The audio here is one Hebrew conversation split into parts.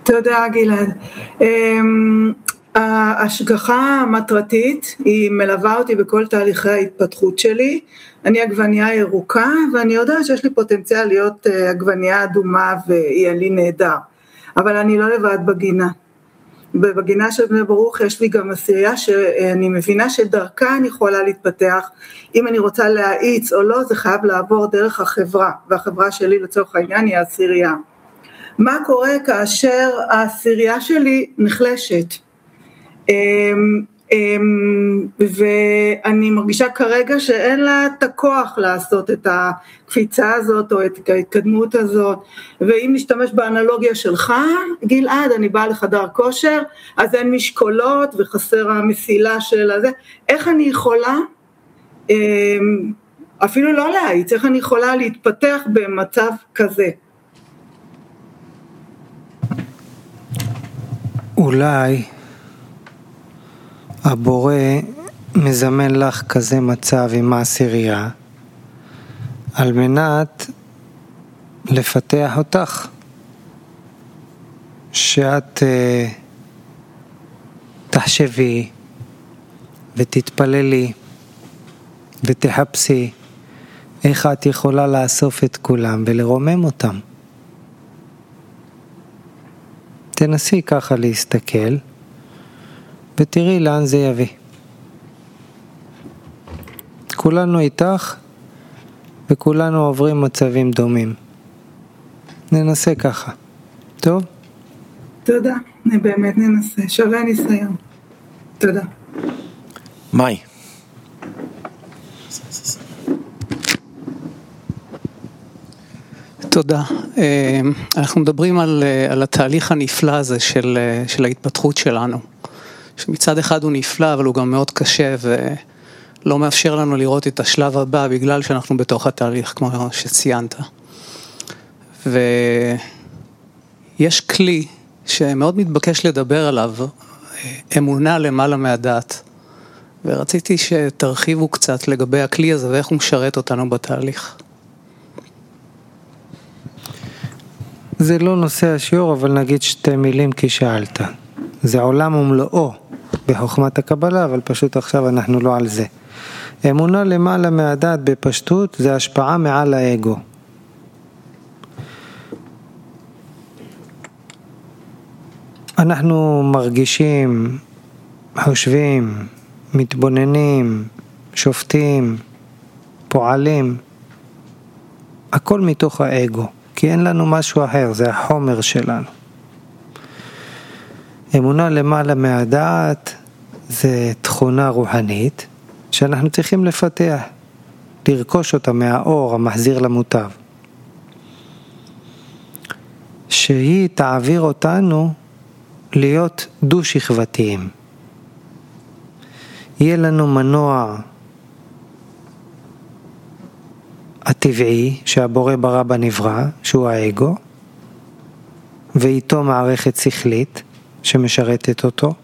תודה גלעד. ההשגחה המטרתית היא מלווה אותי בכל תהליכי ההתפתחות שלי. אני עגבנייה ירוקה ואני יודעת שיש לי פוטנציאל להיות עגבנייה אדומה ויהיה לי נהדר, אבל אני לא לבד בגינה. בגינה של בני ברוך יש לי גם עשירייה שאני מבינה שדרכה אני יכולה להתפתח. אם אני רוצה להאיץ או לא, זה חייב לעבור דרך החברה, והחברה שלי לצורך העניין היא העשירייה. מה קורה כאשר העשירייה שלי נחלשת? ואני מרגישה כרגע שאין לה את הכוח לעשות את הקפיצה הזאת או את ההתקדמות הזאת. ואם נשתמש באנלוגיה שלך גלעד, אני באה לחדר כושר, אז אין משקולות וחסר המסילה של הזה. איך אני יכולה אפילו לא להאיץ, איך אני יכולה להתפתח במצב כזה? אולי הבורא מזמן לך כזה מצב עם העשירייה על מנת לפתח אותך, שאת תחשבי ותתפללי ותחפשי איך את יכולה לאסוף את כולם ולרומם אותם. תנסי ככה להסתכל ותראי לאן זה יביא. כולנו איתך וכולנו עוברים מצבים דומים. ננסה ככה. טוב? תודה, באמת ננסה. שווה ניסיון. תודה. מאי. תודה. אנחנו מדברים על התהליך הנפלא הזה של ההתפתחות שלנו, שמצד אחד הוא נפלא, אבל הוא גם מאוד קשה ולא מאפשר לנו לראות את השלב הבא בגלל שאנחנו בתוך התהליך, כמו שציינת. ויש כלי שמאוד מתבקש לדבר עליו, אמונה למעלה מהדעת, ורציתי שתרחיבו קצת לגבי הכלי הזה ואיך הוא משרת אותנו בתהליך. זה לא נושא השיעור, אבל נגיד שתי מילים כי שאלת. זה עולם ומלואו בחוכמת הקבלה, אבל פשוט עכשיו אנחנו לא על זה. אמונה למעלה מהדעת בפשטות זה השפעה מעל האגו. אנחנו מרגישים, חושבים, מתבוננים, שופטים, פועלים, הכל מתוך האגו. כי אין לנו משהו אחר, זה החומר שלנו. אמונה למעלה מהדעת זה תכונה רוחנית שאנחנו צריכים לפתח, לרכוש אותה מהאור המחזיר למוטב. שהיא תעביר אותנו להיות דו-שכבתיים. יהיה לנו מנוע הטבעי שהבורא ברא בנברא, שהוא האגו, ואיתו מערכת שכלית שמשרתת אותו,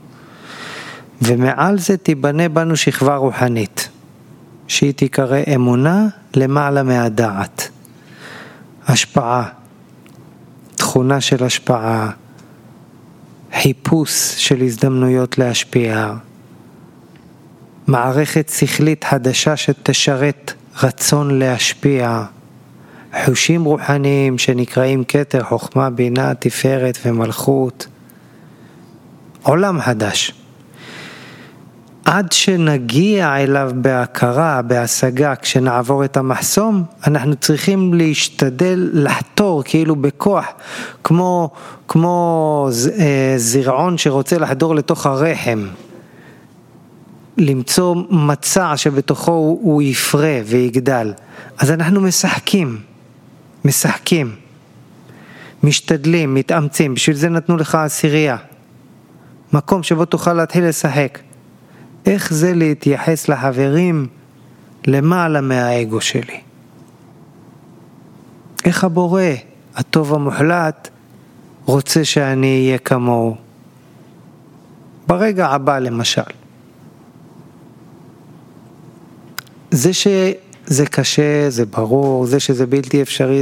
ומעל זה תיבנה בנו שכבה רוחנית, שהיא תיקרא אמונה למעלה מהדעת. השפעה, תכונה של השפעה, חיפוש של הזדמנויות להשפיע, מערכת שכלית חדשה שתשרת רצון להשפיע, חושים רוחניים שנקראים כתר, חוכמה, בינה, תפארת ומלכות, עולם חדש. עד שנגיע אליו בהכרה, בהשגה, כשנעבור את המחסום, אנחנו צריכים להשתדל לחתור כאילו בכוח, כמו זרעון שרוצה לחדור לתוך הרחם, למצוא מצע שבתוכו הוא יפרה ויגדל. אז אנחנו משחקים, משתדלים, מתאמצים. בשביל זה נתנו לך עשירייה, מקום שבו תוכל להתחיל לשחק. איך זה להתייחס לחברים למעלה מהאגו שלי? איך הבורא, הטוב המוחלט, רוצה שאני אהיה כמוהו? ברגע הבא למשל. זה שזה קשה, זה ברור, זה שזה בלתי אפשרי,